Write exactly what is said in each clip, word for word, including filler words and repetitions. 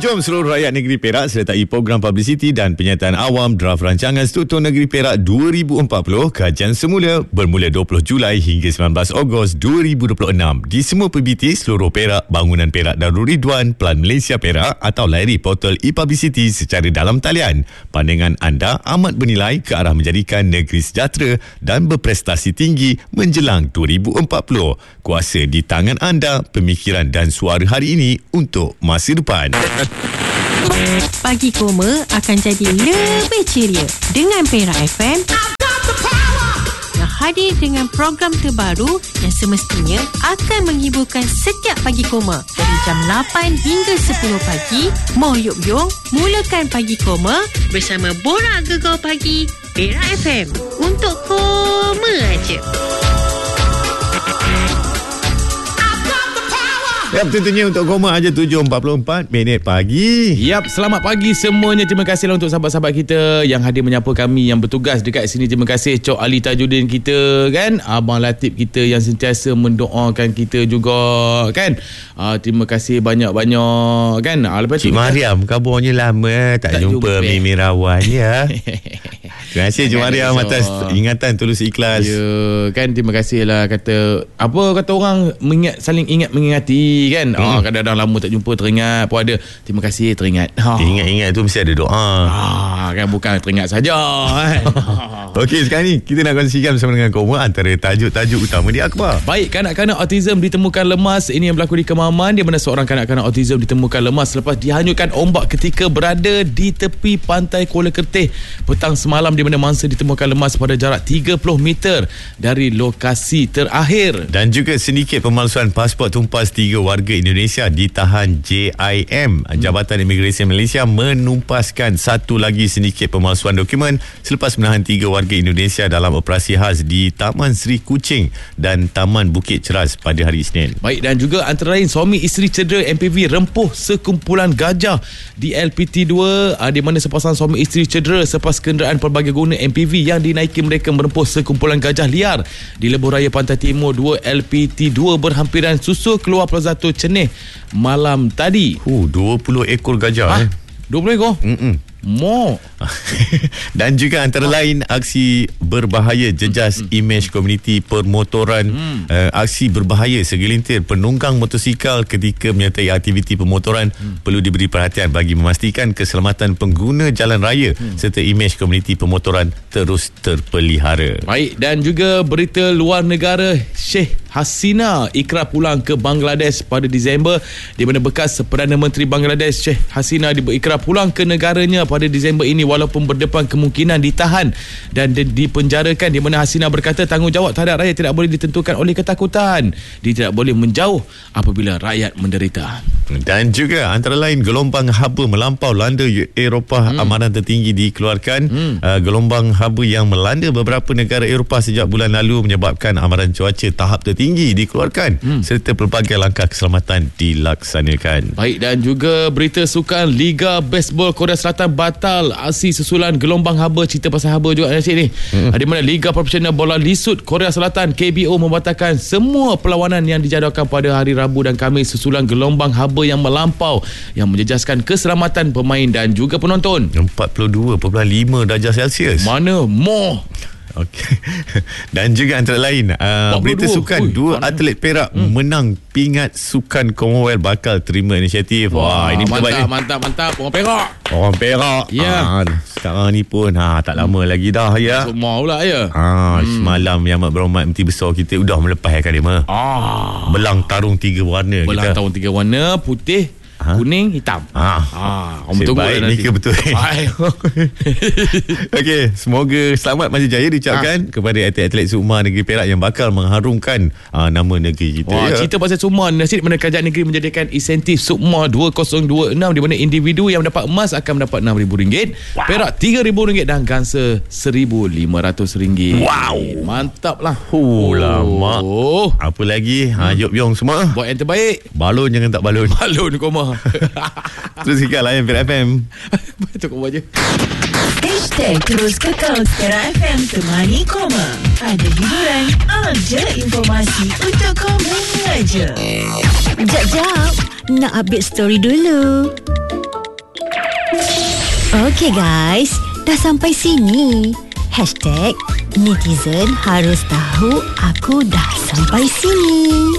Jom seluruh rakyat negeri Perak sertai program publicity dan penyertaan awam draft rancangan Struktur Negeri Perak dua ribu empat puluh. Kajian semula bermula dua puluh Julai hingga sembilan belas Ogos dua ribu dua puluh enam di semua P B T seluruh Perak, Bangunan Perak Darul Ridwan, Pelan Malaysia Perak atau layari portal e-publicity secara dalam talian. Pandangan anda amat bernilai ke arah menjadikan negeri sejahtera dan berprestasi tinggi menjelang dua ribu empat puluh. Kuasa di tangan anda, pemikiran dan suara hari ini untuk masa depan. Pagi Koma akan jadi lebih ceria dengan Perak F M yang hadir dengan program terbaru yang semestinya akan menghiburkan setiap Pagi Koma dari jam lapan hingga sepuluh pagi. Moh Yop Yong mulakan Pagi Koma bersama Borak Gegar Pagi Perak F M untuk Koma aja. Yap, tentunya untuk Koma aja tujuh empat puluh empat minit pagi. Yap, selamat pagi semuanya. Terima kasihlah untuk sahabat-sahabat kita yang hadir menyapa kami yang bertugas dekat sini. Terima kasih Cok Ali Tajuddin kita kan, Abang Latif kita yang sentiasa mendoakan kita juga kan. Uh, terima kasih banyak-banyak kan. Uh, lepas Cik Mariam kabarnya lama tak, tak jumpa, jumpa Mimi Rawan ya. Terima kasih Cik Mariam atas ingatan tulus ikhlas. Ya kan, terima kasihlah kata apa kata orang mengingat, saling ingat mengingati kan. Hmm. Ah, kadang-kadang lama tak jumpa teringat pun ada. Terima kasih teringat. Ha. Ingat-ingat tu mesti ada doa. Ah, kan bukan teringat saja kan. Okey, sekarang ni kita nak kongsikan bersama dengan Koma antara tajuk-tajuk utama di akhbar. Baik, kanak-kanak autism ditemukan lemas. Ini yang berlaku di Kemaman, di mana seorang kanak-kanak autism ditemukan lemas selepas dihanyutkan ombak ketika berada di tepi pantai Kuala Kerteh petang semalam, di mana mangsa ditemukan lemas pada jarak tiga puluh meter dari lokasi terakhir. Dan juga sedikit pemalsuan pasport tumpas tiga warga Indonesia ditahan J I M. Jabatan Imigresen Malaysia menumpaskan satu lagi sedikit pemalsuan dokumen selepas menahan tiga warga Indonesia dalam operasi khas di Taman Seri Kuching dan Taman Bukit Ceras pada hari Isnin. Baik, dan juga antara lain suami isteri cedera M P V rempuh sekumpulan gajah di L P T dua, di mana sepasang suami isteri cedera selepas kenderaan pelbagai guna M P V yang dinaiki mereka merempuh sekumpulan gajah liar di lebuh raya Pantai Timur dua L P T dua berhampiran susul keluar Plaza Cenih malam tadi. Uh, dua puluh ekor gajah. Ha? Eh? dua puluh ekor? Mm-mm. Mo. Dan juga antara ha. lain aksi berbahaya jejas hmm. imej komuniti permotoran. hmm. uh, aksi berbahaya segelintir penunggang motosikal ketika menyertai aktiviti pemotoran hmm. perlu diberi perhatian bagi memastikan keselamatan pengguna jalan raya hmm. serta imej komuniti pemotoran terus terpelihara. Baik, dan juga berita luar negara, Sheikh Hasina ikrar pulang ke Bangladesh pada Disember, di mana bekas Perdana Menteri Bangladesh Sheikh Hasina berikrar pulang ke negaranya pada Disember ini walaupun berdepan kemungkinan ditahan dan dipenjarakan, di mana Hasina berkata tanggungjawab terhadap rakyat tidak boleh ditentukan oleh ketakutan. Dia tidak boleh menjauh apabila rakyat menderita. Dan juga antara lain gelombang haba melampau landa Eropah, hmm. amaran tertinggi dikeluarkan. hmm. uh, gelombang haba yang melanda beberapa negara Eropah sejak bulan lalu menyebabkan amaran cuaca tahap tertinggi dikeluarkan hmm. serta pelbagai langkah keselamatan dilaksanakan. Baik, dan juga berita sukan Liga Baseball Korea Selatan batal aksi susulan gelombang haba. Cerita pasal haba juga Nasib ni. hmm. Di mana Liga Profesional Bola Lisut Korea Selatan K B O membatalkan semua perlawanan yang dijadualkan pada hari Rabu dan Khamis susulan gelombang haba yang melampau yang menjejaskan keselamatan pemain dan juga penonton. empat puluh dua perpuluhan lima darjah Celsius. Mana moh. Okey. Dan juga antara lain uh, berita sukan. Ui, dua mana? Atlet Perak hmm. menang pingat sukan Commonwealth bakal terima inisiatif. Wah, Wah ini mantap, mantap, mantap. Orang Perak. Orang Perak. Ya. Ah, sekarang ni pun ha, tak lama lagi dah ya. Semua pula ya. Ah, hmm. Semalam yang amat berhormat Menteri Besar kita sudah melepaskan dia mah. Ah. Belang tarung tiga warna. Belang kita. tarung tiga warna, putih, ha? kuning, hitam. Ah, ah orang tunggu baik ni ke betul. Okey, semoga selamat maju jaya diucapkan ha. kepada atlet-atlet Sukma Negeri Perak yang bakal mengharumkan uh, nama negeri kita. Wah, ya. cerita pasal Sukma, nasib mana kerajaan negeri menjadikan insentif Sukma dua ribu dua puluh enam, di mana individu yang mendapat emas akan mendapat enam ribu ringgit, wow. perak tiga ribu ringgit dan gangsa seribu lima ratus ringgit. Wow, mantap lah. Oh, lama. Oh. Apa lagi? Hmm. Ha, Yop Yong semua. Buat yang terbaik. Balon jangan tak balon. Balon Koma. Terus ikat layan Perak F M. Betul kau aja. Hashtag terus kekal Perak F M temani Koma. Ada hiburan, ada informasi untuk Koma aja. Jap-jap, nak update story dulu. Okey guys, dah sampai sini. Hashtag netizen harus tahu aku dah sampai sini.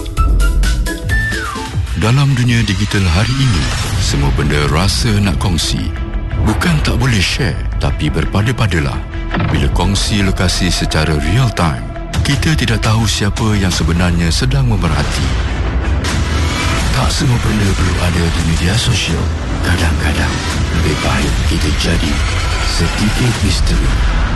Dalam dunia digital hari ini, semua benda rasa nak kongsi. Bukan tak boleh share, tapi berpada-padalah. Bila kongsi lokasi secara real time, kita tidak tahu siapa yang sebenarnya sedang memerhati. Tak semua benda perlu ada di media sosial. Kadang-kadang lebih baik kita jadi sedikit misteri.